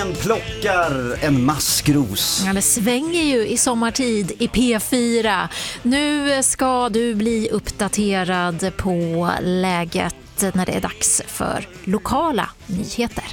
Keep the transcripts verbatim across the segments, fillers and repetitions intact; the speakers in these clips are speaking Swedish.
Svängen plockar en maskros. Ja, det svänger ju i sommartid i P fyra. Nu ska du bli uppdaterad på läget när det är dags för lokala nyheter.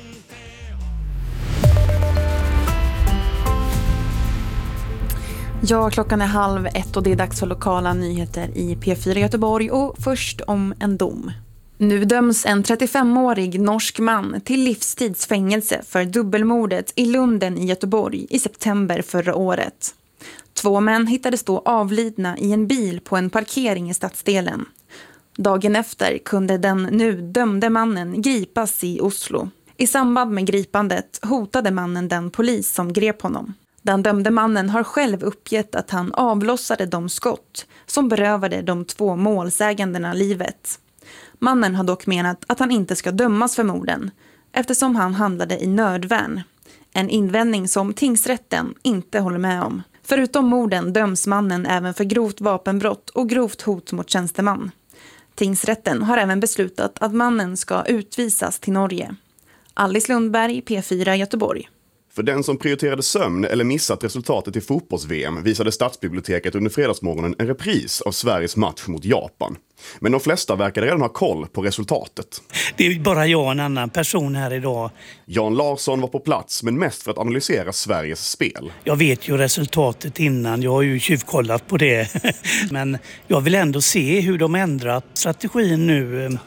Ja, klockan är halv ett och det är dags för lokala nyheter i P fyra Göteborg. Och först om en dom. Nu döms en trettiofemårig norsk man till livstidsfängelse för dubbelmordet i Lunden i Göteborg i september förra året. Två män hittades då avlidna i en bil på en parkering i stadsdelen. Dagen efter kunde den nu dömde mannen gripas i Oslo. I samband med gripandet hotade mannen den polis som grep honom. Den dömde mannen har själv uppgett att han avlossade de skott som berövade de två målsägandena livet. Mannen har dock menat att han inte ska dömas för morden eftersom han handlade i nödvärn. En invändning som tingsrätten inte håller med om. Förutom morden döms mannen även för grovt vapenbrott och grovt hot mot tjänsteman. Tingsrätten har även beslutat att mannen ska utvisas till Norge. Alice Lundberg, P fyra Göteborg. För den som prioriterade sömn eller missat resultatet i fotbolls-V M visade Stadsbiblioteket under fredagsmorgonen en repris av Sveriges match mot Japan. Men de flesta verkade redan ha koll på resultatet. Det är bara jag och en annan person här idag. Jan Larsson var på plats, men mest för att analysera Sveriges spel. Jag vet ju resultatet innan, jag har ju tjuvkollat på det. Men jag vill ändå se hur de ändrat strategin nu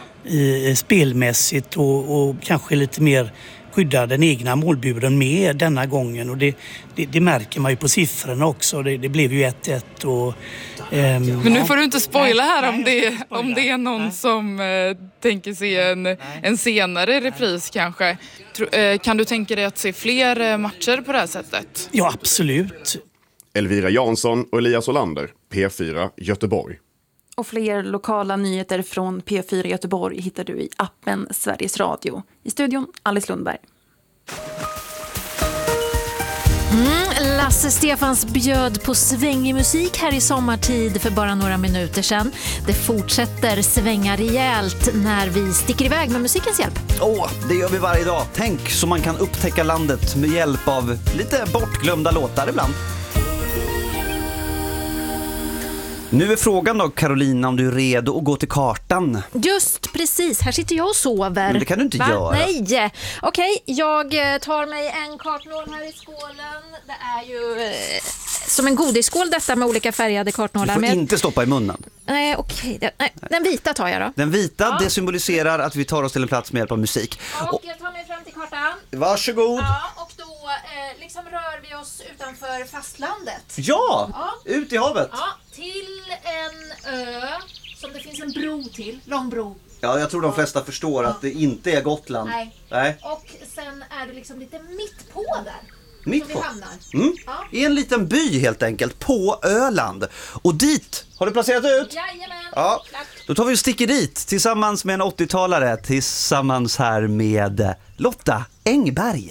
i spelmässigt och, och kanske lite mer skydda den egna målburen med denna gången. Och det, det, det märker man ju på siffrorna också. Det, det blev ju ett ett. Och, ehm, Men nu får du inte spoila här om, nej, det, om det är någon nej. som eh, tänker se en, en senare repris kanske. Tro, eh, kan du tänka dig att se fler eh, matcher på det här sättet? Ja, absolut. Elvira Jansson och Elias Olander, P fyra Göteborg. Och fler lokala nyheter från P fyra Göteborg hittar du i appen Sveriges Radio. I studion Alice Lundberg. Mm, Lasse Stefans bjöd på svängig musik här i sommartid för bara några minuter sedan. Det fortsätter svänga rejält när vi sticker iväg med musikens hjälp. Åh, det gör vi varje dag. Tänk så man kan upptäcka landet med hjälp av lite bortglömda låtar ibland. Nu är frågan då, Carolina, om du är redo att gå till kartan. Just precis, här sitter jag och sover. Men det kan du inte Va? göra. Nej, okej, jag tar mig en kartnål här i skålen. Det är ju eh, som en godisskål detta med olika färgade kartnålar. Du får med... inte stoppa i munnen. Nej, okej. Nej, den vita tar jag då. Den vita, ja. Det symboliserar att vi tar oss till en plats med hjälp av musik. Och, och jag tar mig fram till kartan. Varsågod. Ja, och då eh, liksom rör vi oss utanför fastlandet. Ja, ja. Ut i havet. Ja, till en ö som det finns en bro till, lång bro. Ja, jag tror de flesta förstår att det inte är Gotland. Nej. Nej. Och sen är det liksom lite mitt på där. Mitt som på? vi hamnar. Mm. Ja. I en liten by helt enkelt, på Öland. Och dit, har du placerat ut? Jajamän. Ja, Klart. då tar vi och sticker dit tillsammans med en åttiotalare, tillsammans här med Lotta Engberg.